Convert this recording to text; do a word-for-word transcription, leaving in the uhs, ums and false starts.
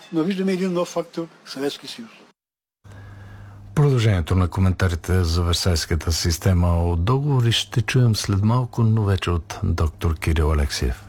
но виждаме един нов фактор – Съветски съюз. Продължението на коментарите за Версайската система от договори ще чуем след малко, но вече от доктор Кирил Алексиев.